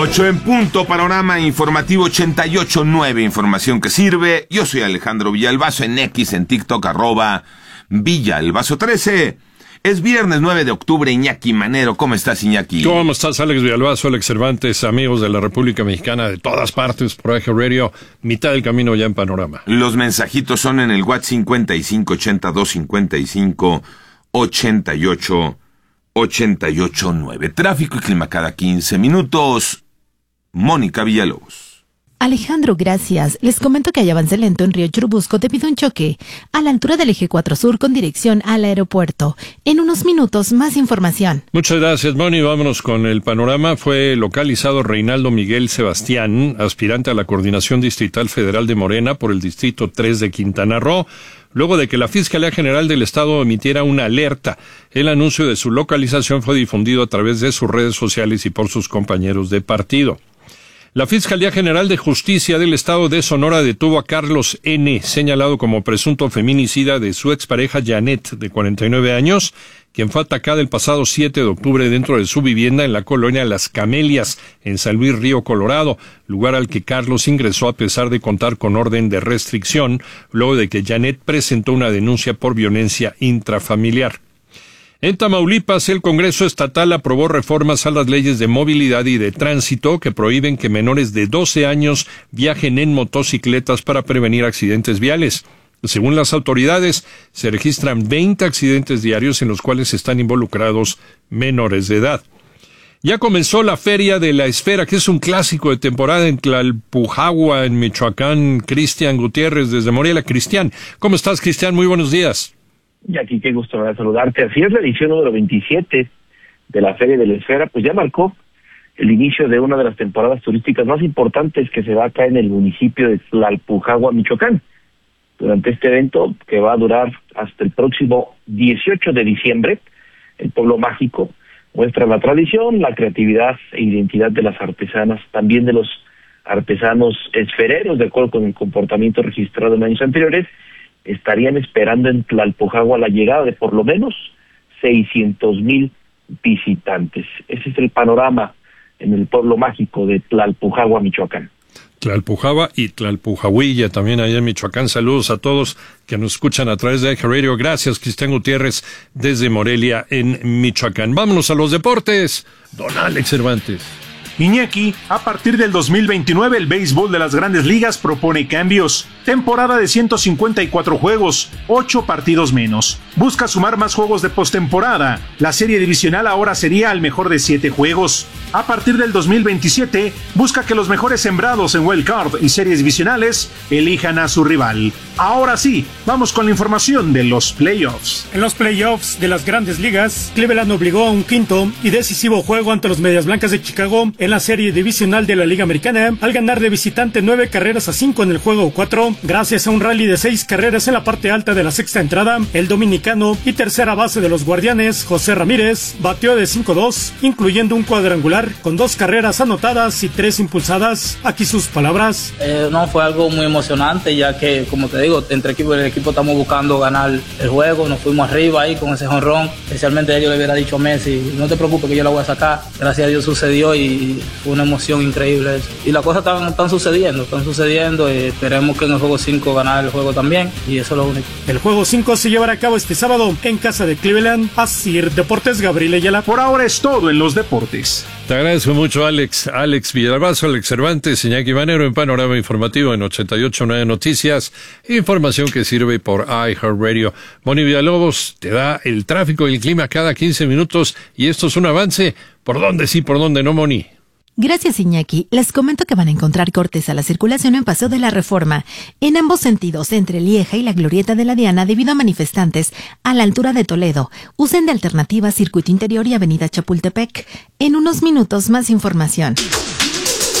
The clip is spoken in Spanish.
8 en punto, panorama informativo 88.9, información que sirve. Yo soy Alejandro Villalbazo, en X, en TikTok, @Villalbazo13. Es viernes 9 de octubre, Iñaki Manero. ¿Cómo estás, Iñaki? ¿Cómo estás, Alex Villalbazo, Alex Cervantes, amigos de la República Mexicana de todas partes, por iHeart Radio, mitad del camino ya en panorama? Los mensajitos son en el WhatsApp 5582558889. Tráfico y clima cada 15 minutos. Mónica Villalobos. Alejandro, gracias. Les comento que hay avance lento en Río Churubusco debido a un choque a la altura del eje 4 Sur con dirección al aeropuerto. En unos minutos, más información. Muchas gracias, Moni. Vámonos con el panorama. Fue localizado Reinaldo Miguel Sebastián, aspirante a la Coordinación Distrital Federal de Morena por el Distrito 3 de Quintana Roo, luego de que la Fiscalía General del Estado emitiera una alerta. El anuncio de su localización fue difundido a través de sus redes sociales y por sus compañeros de partido. La Fiscalía General de Justicia del Estado de Sonora detuvo a Carlos N., señalado como presunto feminicida de su expareja Janet, de 49 años, quien fue atacada el pasado 7 de octubre dentro de su vivienda en la colonia Las Camelias, en San Luis Río Colorado, lugar al que Carlos ingresó a pesar de contar con orden de restricción, luego de que Janet presentó una denuncia por violencia intrafamiliar. En Tamaulipas, el Congreso Estatal aprobó reformas a las leyes de movilidad y de tránsito que prohíben que menores de 12 años viajen en motocicletas para prevenir accidentes viales. Según las autoridades, se registran 20 accidentes diarios en los cuales están involucrados menores de edad. Ya comenzó la Feria de la Esfera, que es un clásico de temporada en Tlalpujahua, en Michoacán. Cristian Gutiérrez, desde Morelia. Cristian, ¿cómo estás, Cristian? Muy buenos días. Y aquí qué gusto saludarte. Así es, la edición número 27 de la Feria de la Esfera, pues ya marcó el inicio de una de las temporadas turísticas más importantes que se da acá en el municipio de Tlalpujahua, Michoacán. Durante este evento, que va a durar hasta el próximo 18 de diciembre, el pueblo mágico muestra la tradición, la creatividad e identidad de las artesanas, también de los artesanos esfereros, de acuerdo con el comportamiento registrado en años anteriores. Estarían esperando en Tlalpujahua la llegada de por lo menos 600,000 visitantes. Ese es el panorama en el pueblo mágico de Tlalpujahua, Michoacán. Tlalpujahua y Tlalpujahuilla también allá en Michoacán. Saludos a todos que nos escuchan a través de iHeart Radio. Gracias, Cristian Gutiérrez, desde Morelia, en Michoacán. Vámonos a los deportes. Don Alex Cervantes. Iñaki, a partir del 2029 el béisbol de las Grandes Ligas propone cambios. Temporada de 154 juegos, 8 partidos menos. Busca sumar más juegos de postemporada. La serie divisional ahora sería al mejor de 7 juegos. A partir del 2027, busca que los mejores sembrados en Wild Card y series divisionales elijan a su rival. Ahora sí, vamos con la información de los playoffs. En los playoffs de las Grandes Ligas, Cleveland obligó a un quinto y decisivo juego ante los Medias Blancas de Chicago en la serie divisional de la Liga Americana, al ganar de visitante 9-5 en el juego 4, gracias a un rally de 6 carreras en la parte alta de la sexta entrada. El dominicano y tercera base de los Guardianes, José Ramírez, batió de 5-2, incluyendo un cuadrangular con 2 carreras anotadas y 3 impulsadas. Aquí sus palabras. No, fue algo muy emocionante, ya que, como te digo, entre equipo y el equipo estamos buscando ganar el juego. Nos fuimos arriba ahí con ese jonrón. Especialmente yo le hubiera dicho a Messi, no te preocupes que yo la voy a sacar. Gracias a Dios sucedió y fue una emoción increíble eso. Y las cosas están sucediendo y esperemos que en el juego 5 ganar el juego también, y eso es lo único. El juego 5 se llevará a cabo este sábado en casa de Cleveland. Así Deportes, Gabriel Ayala. Por ahora es todo en los deportes. Te agradezco mucho, Alex Villalbazo, Alex Cervantes, Iñaki Manero en Panorama Informativo en 88.9 Noticias, información que sirve por iHeart Radio. Moni Villalobos te da el tráfico y el clima cada 15 minutos y esto es un avance. ¿Por dónde sí, por dónde no, Moni? Gracias, Iñaki. Les comento que van a encontrar cortes a la circulación en Paseo de la Reforma, en ambos sentidos, entre Lieja y la Glorieta de la Diana, debido a manifestantes a la altura de Toledo. Usen de alternativa Circuito Interior y Avenida Chapultepec. En unos minutos, más información.